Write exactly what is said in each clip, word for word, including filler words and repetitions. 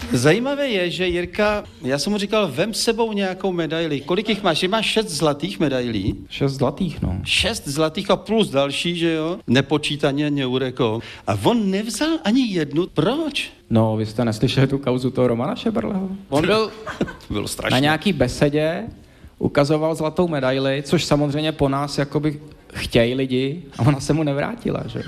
Zajímavé je, že Jirka, já jsem mu říkal, vem s sebou nějakou medaili. Kolik jich máš? Že máš šest zlatých medailí? Šest zlatých, no. Šest zlatých a plus další, že jo? Nepočítaně neureko. A on nevzal ani jednu. Proč? No, vy jste neslyšeli tu kauzu toho Romana Šeberleho? On byl bylo strašné. Na nějaký besedě, ukazoval zlatou medaili, což samozřejmě po nás jakoby chtějí lidi a ona se mu nevrátila, že?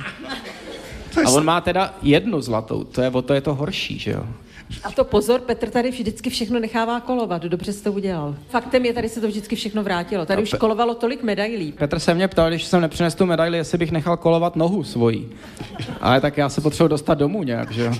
A on má teda jednu zlatou, to je, o to je to horší, že jo? A to pozor, Petr tady vždycky všechno nechává kolovat, dobře jsi to udělal. Faktem je, tady se to vždycky všechno vrátilo, tady a už pe- kolovalo tolik medailí. Petr se mě ptal, když jsem nepřinesl tu medaili, jestli bych nechal kolovat nohu svojí. Ale tak já se potřebuji dostat domů nějak, že jo?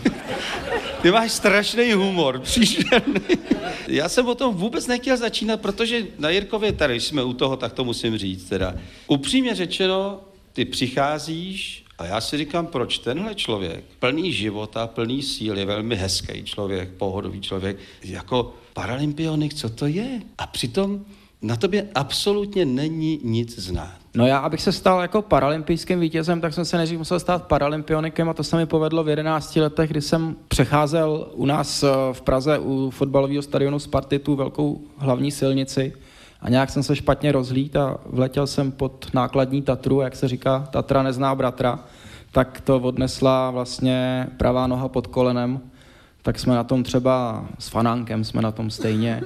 Ty máš strašný humor, příšerný. Já jsem o tom vůbec nechtěl začínat, protože na Jirkově tady jsme u toho, tak to musím říct teda. Upřímně řečeno, ty přicházíš a já si říkám, proč tenhle člověk, plný života, plný síly, velmi hezký člověk, pohodový člověk, jako paralympionik, co to je? A přitom na tobě absolutně není nic znát. No já, abych se stal jako paralympijským vítězem, tak jsem se nejdřív musel stát paralympionikem a to se mi povedlo v jedenácti letech, kdy jsem přecházel u nás v Praze u fotbalového stadionu Sparty tu velkou hlavní silnici a nějak jsem se špatně rozhlíd a vletěl jsem pod nákladní Tatru, jak se říká, Tatra nezná bratra, tak to odnesla vlastně pravá noha pod kolenem, tak jsme na tom třeba s Fanánkem, jsme na tom stejně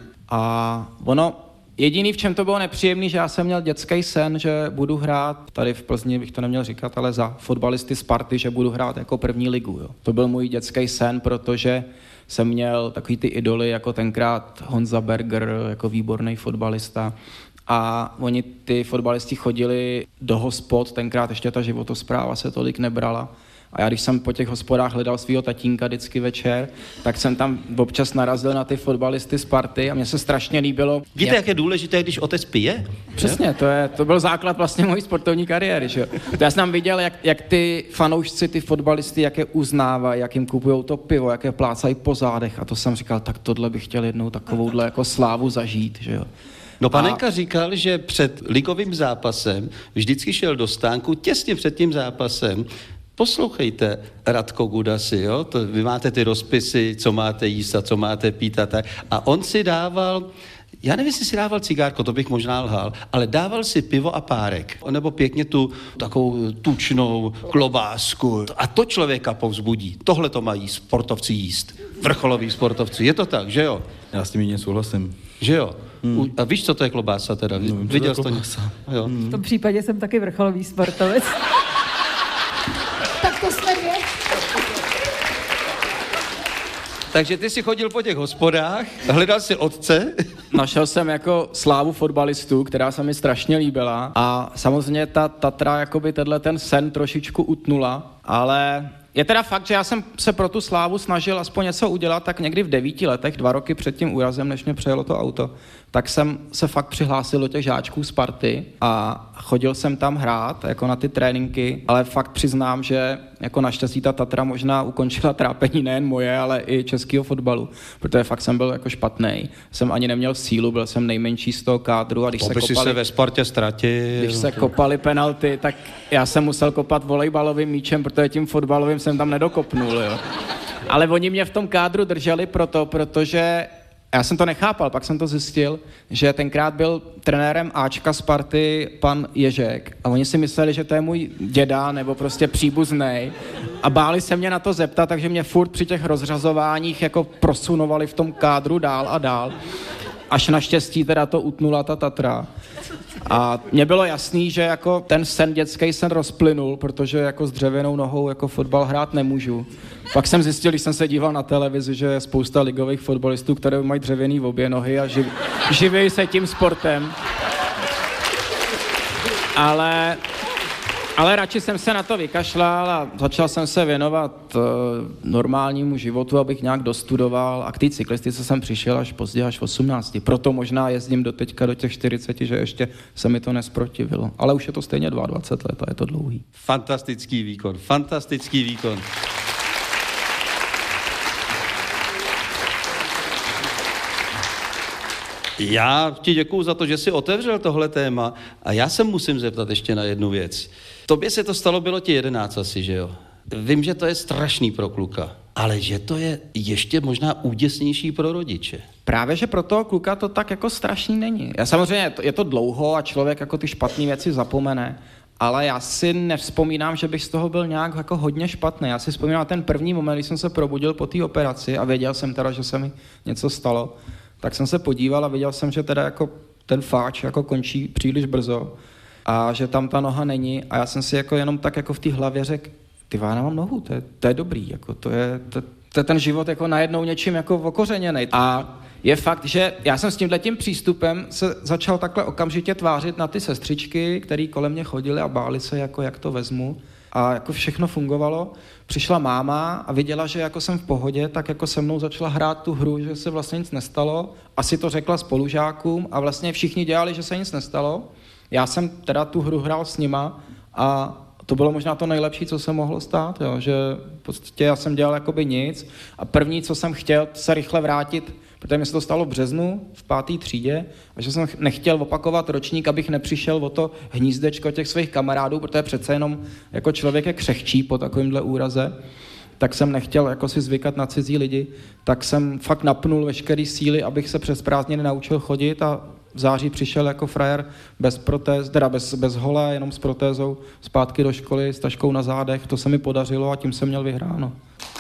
a ono jediný, v čem to bylo nepříjemný, že já jsem měl dětský sen, že budu hrát, tady v Plzni bych to neměl říkat, ale za fotbalisty Sparty, že budu hrát jako první ligu. Jo. To byl můj dětský sen, protože jsem měl takový ty idoly, jako tenkrát Honza Berger, jako výborný fotbalista. A oni, ty fotbalisti, chodili do hospod, tenkrát ještě ta životospráva se tolik nebrala. A já, když jsem po těch hospodách hledal svého tatínka vždycky večer, tak jsem tam občas narazil na ty fotbalisty Sparty a mně se strašně líbilo. Víte, jak, jak je důležité, když otec pije? Přesně, to, je, to byl základ vlastně mojí sportovní kariéry. Že? To já jsem tam viděl, jak, jak ty fanoušci, ty fotbalisty, jak je uznávají, jak jim kupujou to pivo, jak je plácají po zádech. A to jsem říkal, tak tohle bych chtěl jednou takovouhle jako slávu zažít. Že jo? No Panenka a... říkal, že před ligovým zápasem vždycky šel do stánku těsně před tím zápasem. Poslouchejte, Radko Gudasi, jo? To, vy máte ty rozpisy, co máte jíst a co máte pít a tak. A on si dával, já nevím, jestli si dával cigárko, to bych možná lhal, ale dával si pivo a párek. Nebo pěkně tu takovou tučnou klobásku. A to člověka povzbudí. Tohle to mají sportovci jíst. Vrcholoví sportovci. Je to tak, že jo? Já s tím jedině souhlasím. Že jo? Hmm. A víš, co to je klobása teda? No, Viděl jsi to? Jo. V tom případě jsem taky vrcholový sportovec. Tak to jsme dvě. Takže ty jsi chodil po těch hospodách, hledal si otce. Našel jsem jako slávu fotbalistů, která se mi strašně líbila a samozřejmě ta Tatra jakoby tenhle ten sen trošičku utnula, ale je teda fakt, že já jsem se pro tu slávu snažil aspoň něco udělat, tak někdy v devíti letech, dva roky před tím úrazem, než mě přejelo to auto, tak jsem se fakt přihlásil do těch žáčků Sparty a chodil jsem tam hrát, jako na ty tréninky, ale fakt přiznám, že jako naštěstí ta Tatra možná ukončila trápení nejen moje, ale i českého fotbalu, protože fakt jsem byl jako špatnej. Jsem ani neměl sílu, byl jsem nejmenší z toho kádru a když se kopali, se ve Spartě ztratil. Když se kopali penalty, tak já jsem musel kopat volejbalovým míčem, protože tím fotbalovým jsem tam nedokopnul, jo. Ale oni mě v tom kádru drželi proto, protože já jsem to nechápal, pak jsem to zjistil, že tenkrát byl trenérem Ačka Sparty pan Ježek a oni si mysleli, že to je můj děda nebo prostě příbuznej a báli se mě na to zeptat, takže mě furt při těch rozřazováních jako prosunovali v tom kádru dál a dál. Až naštěstí teda to utnula ta Tatra. A mně bylo jasný, že jako ten sen dětský sen rozplynul, protože jako s dřevěnou nohou jako fotbal hrát nemůžu. Pak jsem zjistil, když jsem se díval na televizi, že je spousta ligových fotbalistů, které mají dřevěný v obě nohy a živ, živí se tím sportem. Ale, ale radši jsem se na to vykašlal a začal jsem se věnovat uh, normálnímu životu, abych nějak dostudoval. A k té cyklistice jsem přišel až později, až v osmnácti. Proto možná jezdím do teďka do těch čtyřiceti, že ještě se mi to nesprotivilo. Ale už je to stejně dvacet dva let a je to dlouhý. Fantastický výkon, fantastický výkon. Já ti děkuju za to, že jsi otevřel tohle téma a já se musím zeptat ještě na jednu věc. Tobě se to stalo, bylo ti jedenáct asi, že jo? Vím, že to je strašný pro kluka. ale že to je ještě možná úděsnější pro rodiče. Právě, že pro toho kluka to tak jako strašný není. Já samozřejmě, je to, je to dlouho a člověk jako ty špatné věci zapomene, ale já si nevzpomínám, že bych z toho byl nějak jako hodně špatný. Já si vzpomínám ten první moment, když jsem se probudil po té operaci a věděl jsem teda, že se mi něco stalo, tak jsem se podíval a viděl jsem, že teda jako ten fáč jako končí příliš brzo a že tam ta noha není a já jsem si jako jenom tak jako v té hlavě řekl, ty já mám nohu, to je, to je dobrý, jako to je, to, to je ten život jako najednou něčím jako okořeněnej. A je fakt, že já jsem s tímhletím přístupem se začal takhle okamžitě tvářit na ty sestřičky, který kolem mě chodily a báli se, jako jak to vezmu. A jako všechno fungovalo. Přišla máma a viděla, že jako jsem v pohodě, tak jako se mnou začala hrát tu hru, že se vlastně nic nestalo. Asi to řekla spolužákům a vlastně všichni dělali, že se nic nestalo. Já jsem teda tu hru hrál s nima a to bylo možná to nejlepší, co se mohlo stát, jo, že v podstatě já jsem dělal jakoby nic a první, co jsem chtěl, se rychle vrátit, protože mi se to stalo v březnu, v páté třídě, a že jsem nechtěl opakovat ročník, abych nepřišel o to hnízdečko těch svých kamarádů, protože přece jenom jako člověk je křehčí po takovémhle úraze, tak jsem nechtěl jako si zvykat na cizí lidi, tak jsem fakt napnul veškerý síly, abych se přes prázdniny naučil chodit a v září přišel jako frajer bez protéz, teda bez, bez hole, jenom s protézou, zpátky do školy s taškou na zádech, to se mi podařilo a tím jsem měl vyhráno.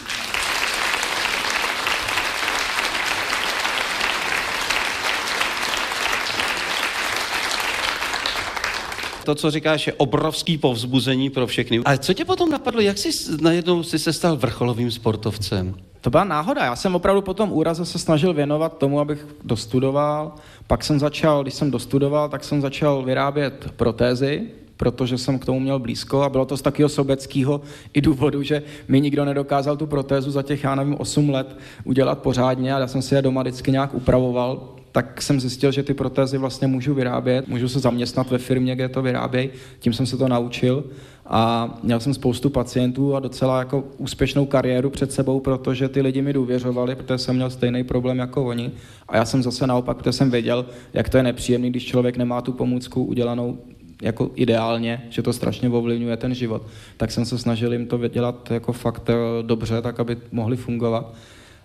To, co říkáš, je obrovský povzbuzení pro všechny. A co tě potom napadlo? Jak jsi najednou jsi se stal vrcholovým sportovcem? To byla náhoda. Já jsem opravdu po tom úraze se snažil věnovat tomu, abych dostudoval. Pak jsem začal, když jsem dostudoval, tak jsem začal vyrábět protézy, protože jsem k tomu měl blízko a bylo to z takového sobeckého i důvodu, že mi nikdo nedokázal tu protézu za těch, já nevím, osm let udělat pořádně a já jsem si je doma vždycky nějak upravoval. Tak jsem zjistil, že ty protézy vlastně můžu vyrábět, můžu se zaměstnat ve firmě, kde to vyrábějí, tím jsem se to naučil a měl jsem spoustu pacientů a docela jako úspěšnou kariéru před sebou, protože ty lidi mi důvěřovali, protože jsem měl stejný problém jako oni a já jsem zase naopak, protože jsem věděl, jak to je nepříjemný, když člověk nemá tu pomůcku udělanou jako ideálně, že to strašně ovlivňuje ten život, tak jsem se snažil jim to dělat jako fakt dobře, tak aby mohli fungovat.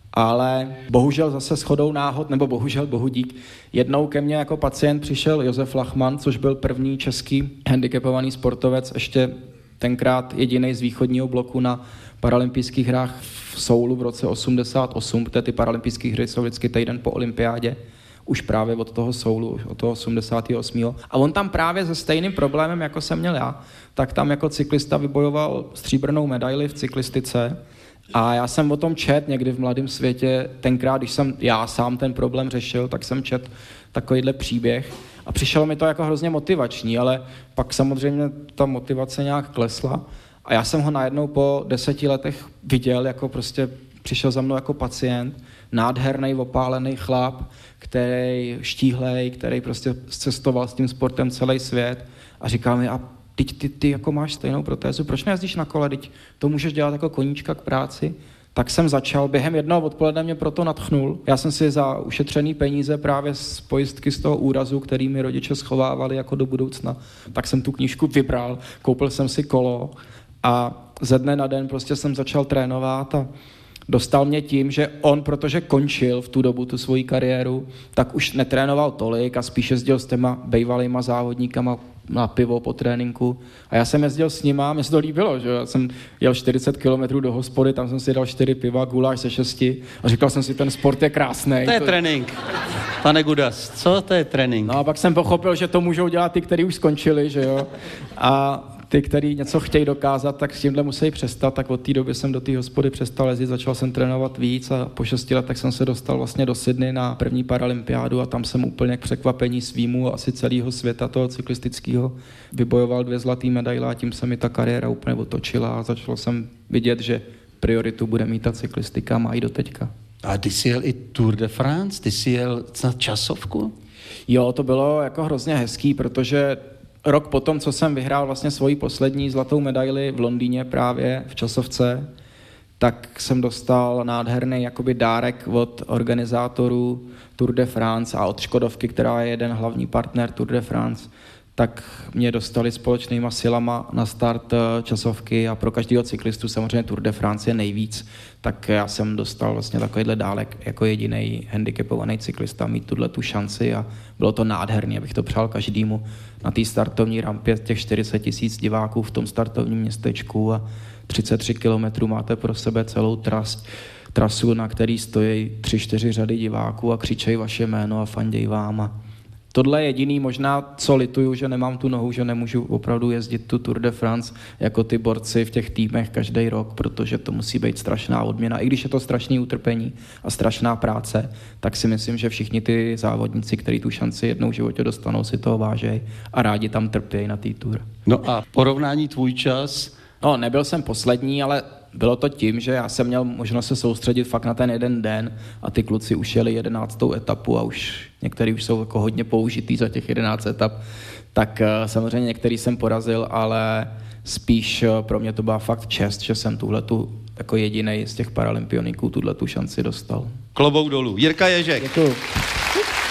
Ale bohužel zase shodou náhod, nebo bohužel bohu dík, jednou ke mně jako pacient přišel Josef Lachman, což byl první český handicapovaný sportovec, ještě tenkrát jediný z východního bloku na paralympijských hrách v Soulu v roce osmdesát osm, protože ty paralympijské hry jsou vždycky týden po olympiádě, už právě od toho Soulu, od toho osmdesátého osmého A on tam právě se stejným problémem, jako jsem měl já, tak tam jako cyklista vybojoval stříbrnou medaili v cyklistice. A já jsem o tom čet někdy v Mladém světě, tenkrát, když jsem já sám ten problém řešil, tak jsem čet takovýhle příběh a přišlo mi to jako hrozně motivační, ale pak samozřejmě ta motivace nějak klesla a já jsem ho najednou po deseti letech viděl, jako prostě přišel za mnou jako pacient, nádherný, opálený chlap, který štíhlej, který prostě cestoval s tím sportem celý svět a říkal mi, a Teď ty, ty jako máš stejnou protézu, proč nejezdíš na kole, teď to můžeš dělat jako koníčka k práci. Tak jsem začal, během jednoho odpoledne mě proto nadchnul. Já jsem si za ušetřený peníze právě z pojistky z toho úrazu, který mi rodiče schovávali jako do budoucna, tak jsem tu knížku vybral, koupil jsem si kolo a ze dne na den prostě jsem začal trénovat a dostal mě tím, že on, protože končil v tu dobu tu svoji kariéru, tak už netrénoval tolik a spíš jezdil s těma bejvalýma závodníkama na pivo po tréninku. A já jsem jezdil s nima, mě se to líbilo, že já jsem jel čtyřicet kilometrů do hospody, tam jsem si dal čtyři piva, guláš ze šesti a říkal jsem si, ten sport je krásný. To je to... trénink. Pane Gudas, co to je trénink? No a pak jsem pochopil, že to můžou dělat ty, kteří už skončili, že jo. A ty, kteří něco chtějí dokázat, tak s tímhle musí přestat, tak od té doby jsem do té hospody přestal jezdit, začal jsem trénovat víc a po šesti letech jsem se dostal vlastně do Sydney na první paralympiádu a tam jsem úplně k překvapení svýmu asi celého světa toho cyklistického vybojoval dvě zlatý medaile a tím se mi ta kariéra úplně otočila a začal jsem vidět, že prioritu bude mít ta cyklistika, má i do teďka. A ty jsi jel i Tour de France? Ty jsi jel na časovku? Jo, to bylo jako hrozně hezký, protože rok potom, co jsem vyhrál vlastně svoji poslední zlatou medaili v Londýně právě v časovce, tak jsem dostal nádherný jakoby dárek od organizátorů Tour de France a od Škodovky, která je jeden hlavní partner Tour de France. tak mě dostali společnýma silama na start časovky a pro každého cyklistu samozřejmě Tour de France je nejvíc, tak já jsem dostal vlastně takovýhle dálek jako jediný handicapovaný cyklista mít tuhle tu šanci a bylo to nádherný, abych to přál každému na té startovní rampě těch čtyřicet tisíc diváků v tom startovním městečku a třicet tři kilometrů máte pro sebe celou tras, trasu, na který stojí tři, čtyři řady diváků a křičejí vaše jméno a fanděj vám. A tohle je jediný možná, co lituju, že nemám tu nohu, že nemůžu opravdu jezdit tu Tour de France jako ty borci v těch týmech každý rok, protože to musí být strašná odměna. I když je to strašný utrpení a strašná práce, tak si myslím, že všichni ty závodníci, kteří tu šanci jednou v životě dostanou, si toho vážejí a rádi tam trpějí na té Tour. No a porovnání tvůj čas? No, nebyl jsem poslední, ale bylo to tím, že já jsem měl možnost se soustředit fakt na ten jeden den a ty kluci už jeli jedenáctou etapu a už některý už jsou jako hodně použitý za těch jedenáct etap, tak samozřejmě některý jsem porazil, ale spíš pro mě to byla fakt čest, že jsem tuhletu jako jedinej z těch paralympioniků tuhletu šanci dostal. Klobouk dolů. Jirka Ježek. Děkuju.